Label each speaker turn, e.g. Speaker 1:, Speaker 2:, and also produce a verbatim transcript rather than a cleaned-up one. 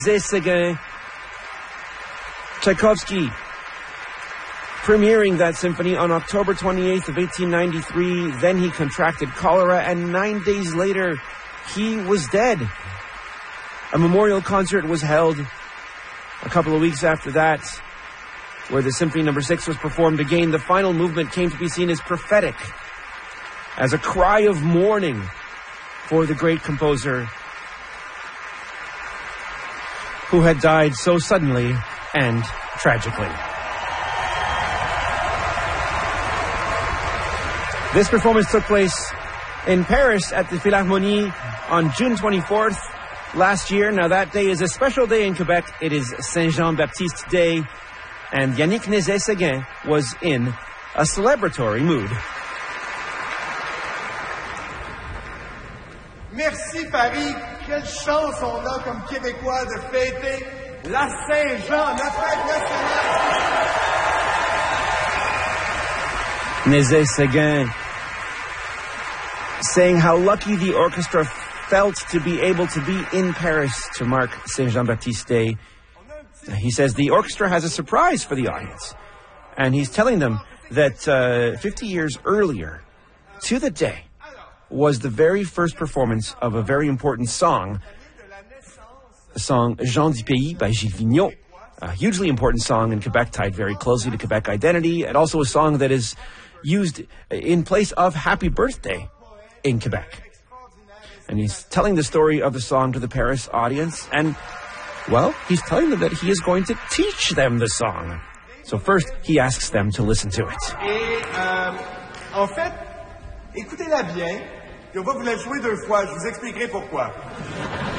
Speaker 1: Séguin. Tchaikovsky premiering that symphony on October twenty-eighth of eighteen ninety-three. Then he contracted cholera, and nine days later, he was dead. A memorial concert was held a couple of weeks after that, where the Symphony Number Six was performed again. The final movement came to be seen as prophetic, as a cry of mourning for the great composer who had died so suddenly and tragically. This performance took place in Paris at the Philharmonie on June twenty-fourth last year. Now that day is a special day in Quebec. It is Saint Jean-Baptiste Day, and Yannick Nézet-Séguin was in a celebratory mood.
Speaker 2: Merci Paris, quelle chance on a comme Québécois de fêter la Saint-Jean, notre fête nationale.
Speaker 1: Nézet-Séguin saying how lucky the orchestra felt to be able to be in Paris to mark Saint Jean-Baptiste Day. He says the orchestra has a surprise for the audience, and he's telling them that uh, fifty years earlier, to the day, was the very first performance of a very important song, the song Jean du Pays by Gilles Vigneault, a hugely important song in Quebec, tied very closely to Quebec identity, and also a song that is used in place of Happy Birthday in Quebec. And he's telling the story of the song to the Paris audience, and, well, he's telling them that he is going to teach them the song. So first, he asks them to listen to it.
Speaker 2: Et, euh, en fait, écoutez-la bien, et on va vous la jouer deux fois, je vous expliquerai pourquoi.